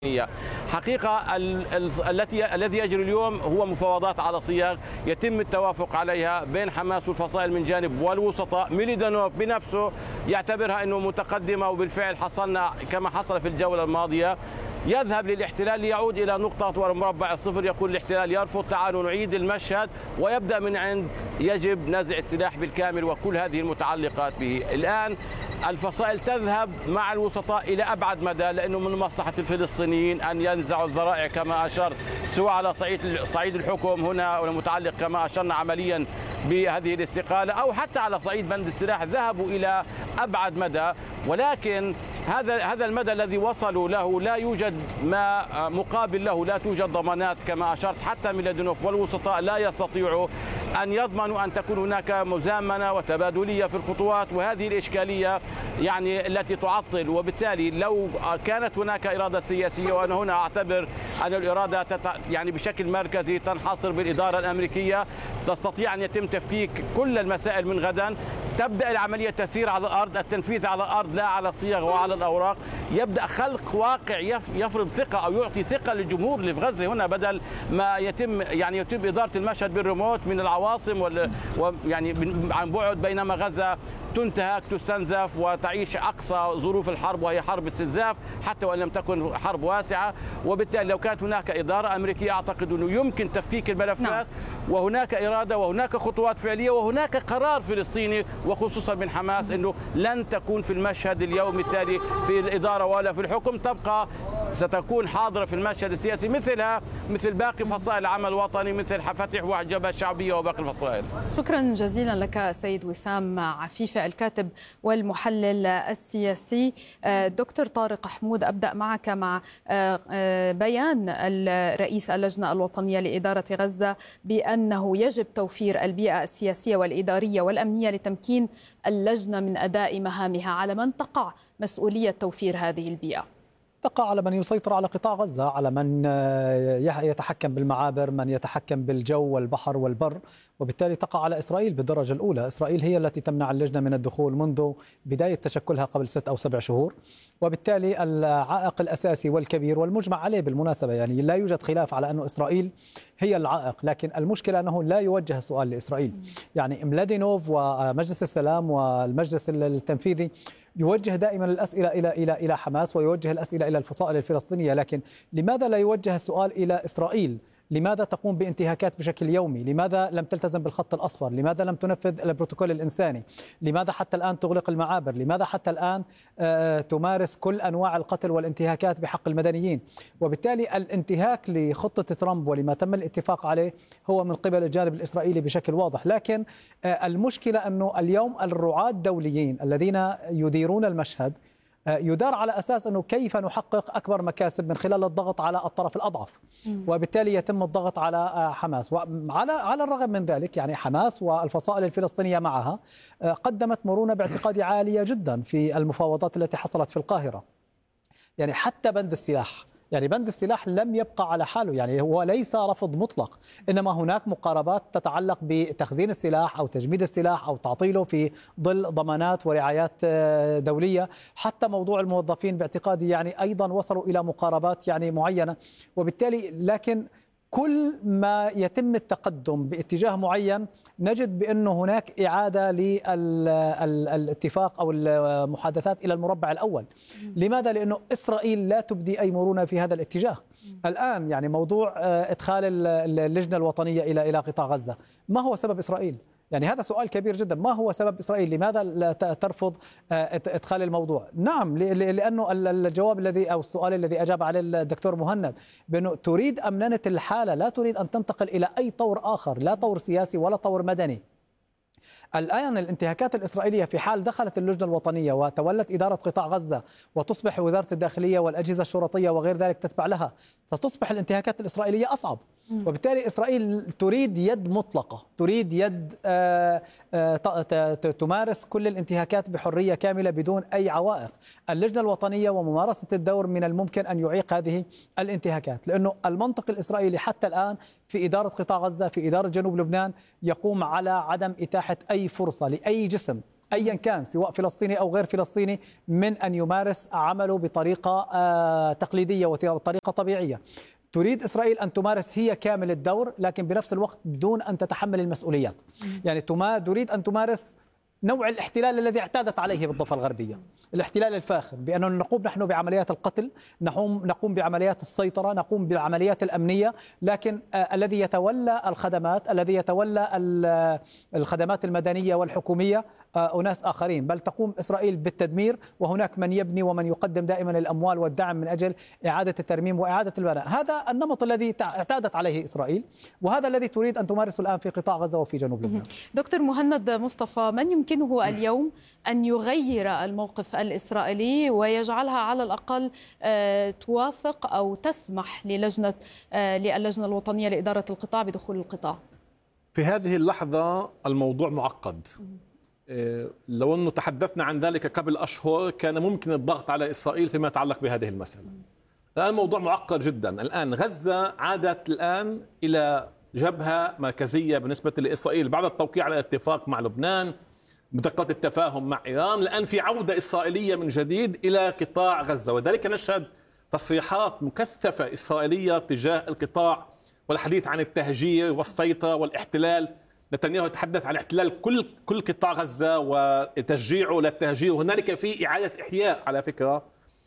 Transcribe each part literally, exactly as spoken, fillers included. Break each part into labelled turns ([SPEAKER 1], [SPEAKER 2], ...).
[SPEAKER 1] حقيقة التي الذي يجري اليوم هو مفاوضات على صيغ يتم التوافق عليها بين حماس والفصائل من جانب والوسطاء. ميليدانوف بنفسه يعتبرها أنه متقدمة، وبالفعل حصلنا كما حصل في الجولة الماضية يذهب للاحتلال ليعود إلى نقطة ومربع الصفر. يقول الاحتلال يرفض، تعالوا نعيد المشهد، ويبدأ من عند يجب نزع السلاح بالكامل وكل هذه المتعلقات به. الآن الفصائل تذهب مع الوسطاء إلى أبعد مدى، لأنه من مصلحة الفلسطينيين أن ينزعوا الذرائع كما أشرت، سواء على صعيد صعيد الحكم هنا والمتعلق كما أشرنا عمليا بهذه الاستقالة، أو حتى على صعيد بند السلاح ذهبوا إلى أبعد مدى. ولكن هذا هذا المدى الذي وصلوا له لا يوجد ما مقابل له، لا توجد ضمانات كما أشرت. حتى ميليدانوف والوسطاء لا يستطيعوا أن يضمنوا أن تكون هناك مزامنة وتبادلية في الخطوات، وهذه الإشكالية يعني التي تعطل. وبالتالي لو كانت هناك إرادة سياسية، وأنا هنا أعتبر أن الإرادة يعني بشكل مركزي تنحصر بالإدارة الأمريكية، تستطيع أن يتم تفكيك كل المسائل من غدا. تبدأ العملية تسير على الأرض، التنفيذ على الأرض لا على الصيغ وعلى الأوراق. يبدأ خلق واقع يفرض ثقة أو يعطي ثقة للجمهور اللي في غزة هنا، بدل ما يتم يعني يتم إدارة المشهد بالريموت من العواصم ويعني عن بعد، بينما غزة تنتهك تستنزف وتعيش أقصى ظروف الحرب، وهي حرب استنزاف حتى وإن لم تكن حرب واسعة. وبالتالي لو كانت هناك إدارة أمريكية أعتقد أنه يمكن تفكيك الملفات. نعم. وهناك إرادة وهناك خطوات فعلية وهناك قرار فلسطيني وخصوصا من حماس أنه لن تكون في المشهد اليوم التالي في الإدارة ولا في الحكم، تبقى ستكون حاضرة في المشهد السياسي مثلها مثل باقي فصائل العمل الوطني، مثل فتح وجبهة الشعبية وباقي الفصائل.
[SPEAKER 2] شكرا جزيلا لك سيد وسام عفيفة، الكاتب والمحلل السياسي. دكتور طارق حمود، أبدأ معك مع بيان الرئيس اللجنة الوطنية لإدارة غزة بأنه يجب توفير البيئة السياسية والإدارية والأمنية لتمكين اللجنة من أداء مهامها. على من تقع مسؤولية توفير هذه البيئة؟
[SPEAKER 3] تقع على من يسيطر على قطاع غزة، على من يتحكم بالمعابر، من يتحكم بالجو والبحر والبر، وبالتالي تقع على إسرائيل بالدرجة الأولى. إسرائيل هي التي تمنع اللجنة من الدخول منذ بداية تشكلها قبل ست أو سبع شهور، وبالتالي العائق الأساسي والكبير والمجمع عليه بالمناسبة، يعني لا يوجد خلاف على أن إسرائيل هي العائق، لكن المشكلة أنه لا يوجه السؤال لإسرائيل. يعني ميليدانوف ومجلس السلام والمجلس التنفيذي يوجه دائما الأسئلة إلى إلى إلى حماس ويوجه الأسئلة إلى الفصائل الفلسطينية، لكن لماذا لا يوجه السؤال إلى إسرائيل؟ لماذا تقوم بانتهاكات بشكل يومي؟ لماذا لم تلتزم بالخط الأصفر؟ لماذا لم تنفذ البروتوكول الإنساني؟ لماذا حتى الآن تغلق المعابر؟ لماذا حتى الآن تمارس كل أنواع القتل والانتهاكات بحق المدنيين؟ وبالتالي الانتهاك لخطة ترامب ولما تم الاتفاق عليه هو من قبل الجانب الإسرائيلي بشكل واضح. لكن المشكلة أنه اليوم الرعاة الدوليين الذين يديرون المشهد يدار على أساس أنه كيف نحقق أكبر مكاسب من خلال الضغط على الطرف الأضعف، وبالتالي يتم الضغط على حماس. وعلى على الرغم من ذلك يعني حماس والفصائل الفلسطينية معها قدمت مرونة باعتقادي عالية جدا في المفاوضات التي حصلت في القاهرة. يعني حتى بند السلاح، يعني بند السلاح لم يبقى على حاله، يعني هو ليس رفض مطلق، إنما هناك مقاربات تتعلق بتخزين السلاح أو تجميد السلاح أو تعطيله في ظل ضمانات ورعايات دولية. حتى موضوع الموظفين باعتقادي يعني أيضا وصلوا إلى مقاربات يعني معينة. وبالتالي لكن كل ما يتم التقدم باتجاه معين نجد بأنه هناك إعادة للاتفاق أو المحادثات إلى المربع الأول. لماذا؟ لأنه إسرائيل لا تبدي أي مرونة في هذا الاتجاه. الآن يعني موضوع إدخال اللجنة الوطنية إلى إلى قطاع غزة، ما هو سبب إسرائيل؟ يعني هذا سؤال كبير جدا. ما هو سبب إسرائيل؟ لماذا لا ترفض إدخال الموضوع؟ نعم، لأنه الجواب الذي أو السؤال الذي أجاب عليه الدكتور مهند بأنه تريد أمننة الحالة، لا تريد أن تنتقل إلى أي طور آخر، لا طور سياسي ولا طور مدني. الآن الانتهاكات الإسرائيلية في حال دخلت اللجنة الوطنية وتولت إدارة قطاع غزة وتصبح وزارة الداخلية والأجهزة الشرطية وغير ذلك تتبع لها، ستصبح الانتهاكات الإسرائيلية أصعب. وبالتالي إسرائيل تريد يد مطلقة، تريد يد تمارس كل الانتهاكات بحرية كاملة بدون أي عوائق. اللجنة الوطنية وممارسة الدور من الممكن أن يعيق هذه الانتهاكات، لأنه المنطق الإسرائيلي حتى الآن في إدارة قطاع غزة، في إدارة جنوب لبنان، يقوم على عدم إتاحة أي فرصة لأي جسم أيا كان سواء فلسطيني أو غير فلسطيني من أن يمارس عمله بطريقة تقليدية وطريقة طبيعية. تريد إسرائيل أن تمارس هي كامل الدور، لكن بنفس الوقت دون أن تتحمل المسؤوليات. يعني تريد أن تمارس نوع الاحتلال الذي اعتادت عليه بالضفة الغربية، الاحتلال الفاخر، بأنه نقوم نحن بعمليات القتل، نقوم نقوم بعمليات السيطرة، نقوم بالعمليات الأمنية، لكن آه الذي يتولى الخدمات، الذي يتولى الخدمات المدنية والحكومية آه أناس آخرين، بل تقوم إسرائيل بالتدمير، وهناك من يبني ومن يقدم دائما الأموال والدعم من أجل إعادة الترميم وإعادة البناء. هذا النمط الذي اعتادت عليه إسرائيل، وهذا الذي تريد أن تمارسه الآن في قطاع غزة وفي جنوب لبنان.
[SPEAKER 2] دكتور مهند مصطفى، من يمكنه اليوم أن يغير الموقف الإسرائيلي ويجعلها على الأقل توافق أو تسمح للجنة للجنة الوطنية لإدارة القطاع بدخول القطاع؟
[SPEAKER 4] في هذه اللحظة الموضوع معقد. لو أنه تحدثنا عن ذلك قبل أشهر كان ممكن الضغط على إسرائيل فيما يتعلق بهذه المسألة. الآن الموضوع معقد جدا. الآن غزة عادت الآن إلى جبهة مركزية بالنسبة لإسرائيل بعد التوقيع على اتفاق مع لبنان، مذكرات التفاهم مع إيران. الآن في عودة إسرائيلية من جديد إلى قطاع غزة، وذلك نشهد تصريحات مكثفة إسرائيلية تجاه القطاع والحديث عن التهجير والسيطرة والاحتلال. نتنياهو يتحدث عن احتلال كل كل قطاع غزة وتشجيعه للتهجير. وهنالك في إعادة إحياء على فكرة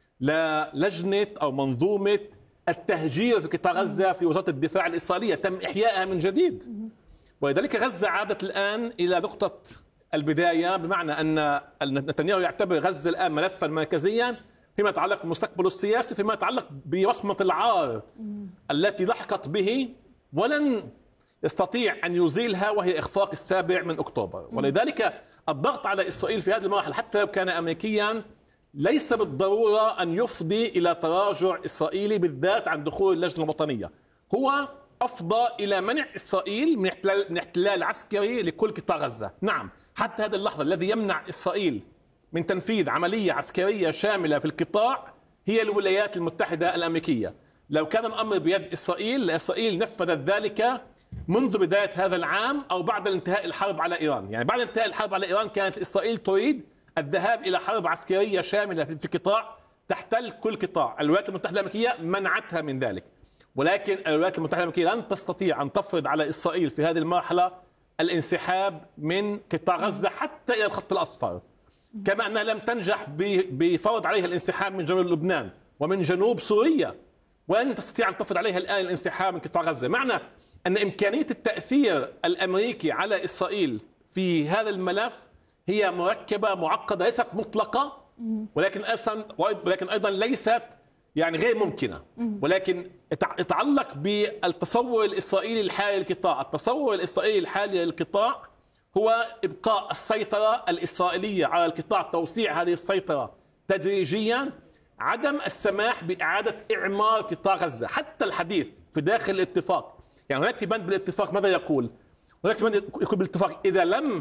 [SPEAKER 4] للجنة أو منظومة التهجير في قطاع غزة في وزارة الدفاع الإسرائيلية، تم إحيائها من جديد. ولذلك غزة عادت الآن إلى نقطة البداية، بمعنى أن نتنياهو يعتبر غزة الآن ملفا مركزيا فيما يتعلق بمستقبله السياسي، فيما يتعلق بوصمة العار التي لحقت به ولن يستطيع أن يزيلها، وهي إخفاق السابع من أكتوبر. ولذلك الضغط على إسرائيل في هذه المراحل حتى لو كان أمريكيا ليس بالضرورة أن يفضي إلى تراجع إسرائيلي بالذات عن دخول اللجنة الوطنية. هو أفضى إلى منع إسرائيل من احتلال, من احتلال عسكري لكل قطاع غزة. نعم، حتى هذه اللحظة الذي يمنع إسرائيل من تنفيذ عملية عسكرية شاملة في القطاع هي الولايات المتحدة الأمريكية. لو كان الأمر بيد إسرائيل، إسرائيل نفذت ذلك منذ بداية هذا العام أو بعد انتهاء الحرب على إيران. يعني بعد انتهاء الحرب على إيران كانت إسرائيل تريد الذهاب إلى حرب عسكرية شاملة في قطاع تحتل كل قطاع. الولايات المتحدة الأمريكية منعتها من ذلك، ولكن الولايات المتحدة الأمريكية لن تستطيع أن تفرض على إسرائيل في هذه المرحلة الانسحاب من قطاع غزة حتى إلى الخط الأصفر، كما أنها لم تنجح بفرض عليها الانسحاب من جنوب لبنان ومن جنوب سوريا، ولن تستطيع أن تفرض عليها الآن الانسحاب من قطاع غزة. معنى أن إمكانية التأثير الأمريكي على إسرائيل في هذا الملف هي مركبة معقدة، ليست مطلقة، ولكن أيضا ولكن أيضا ليست يعني غير ممكنة، ولكن يتعلق بالتصور الإسرائيلي الحالي للقطاع. التصور الإسرائيلي الحالي للقطاع هو إبقاء السيطرة الإسرائيلية على القطاع، توسيع هذه السيطرة تدريجيا، عدم السماح بإعادة إعمار قطاع غزة. حتى الحديث في داخل الاتفاق، يعني هناك في بند بالاتفاق ماذا يقول؟ هناك في بند يقول بالاتفاق إذا لم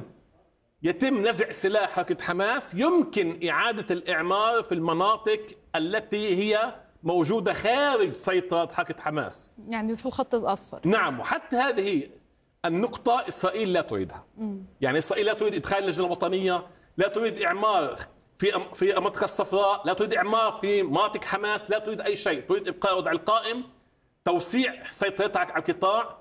[SPEAKER 4] يتم نزع سلاح حركة حماس يمكن إعادة الإعمار في المناطق التي هي موجودة خارج سيطرة حركة حماس،
[SPEAKER 2] يعني في الخط الأصفر.
[SPEAKER 4] نعم، وحتى هذه النقطة إسرائيل لا تريدها. مم. يعني إسرائيل لا تريد إدخال اللجنة الوطنية، لا تريد إعمار في في المنطقة الصفراء، لا تريد إعمار في مناطق حماس، لا تريد أي شيء، تريد إبقاء الوضع القائم، توسيع سيطرتها على القطاع،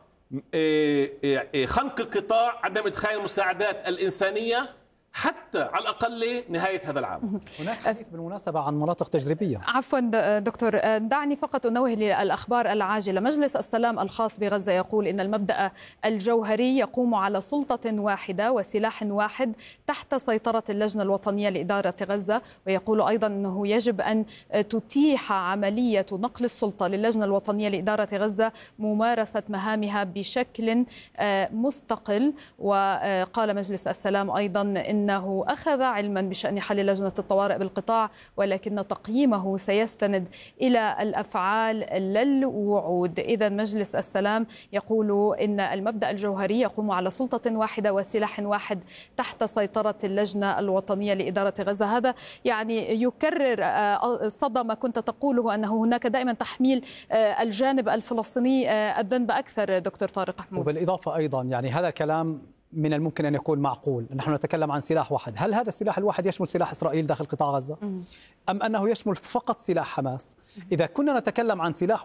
[SPEAKER 4] خنق القطاع، عدم إدخال المساعدات الإنسانية حتى على الأقل نهاية هذا العام.
[SPEAKER 3] هناك حديث بالمناسبة عن مناطق تجريبية.
[SPEAKER 2] عفوا دكتور، دعني فقط أنوه للأخبار العاجلة. مجلس السلام الخاص بغزة يقول إن المبدأ الجوهري يقوم على سلطة واحدة وسلاح واحد تحت سيطرة اللجنة الوطنية لإدارة غزة، ويقول أيضا أنه يجب أن تتيح عملية نقل السلطة للجنة الوطنية لإدارة غزة ممارسة مهامها بشكل مستقل. وقال مجلس السلام أيضا إن أنه أخذ علما بشأن حل لجنة الطوارئ بالقطاع، ولكن تقييمه سيستند إلى الأفعال لا الوعود. إذا مجلس السلام يقول إن المبدأ الجوهري يقوم على سلطة واحدة وسلاح واحد تحت سيطرة اللجنة الوطنية لإدارة غزة. هذا يعني يكرر صدى ما كنت تقوله أنه هناك دائما تحميل الجانب الفلسطيني الذنب أكثر. دكتور طارق حمود،
[SPEAKER 3] وبالإضافة أيضا يعني هذا الكلام من الممكن أن يكون معقول. نحن نتكلم عن سلاح واحد، هل هذا السلاح الواحد يشمل سلاح إسرائيل داخل قطاع غزة؟ أم أنه يشمل فقط سلاح حماس؟ إذا كنا نتكلم عن سلاح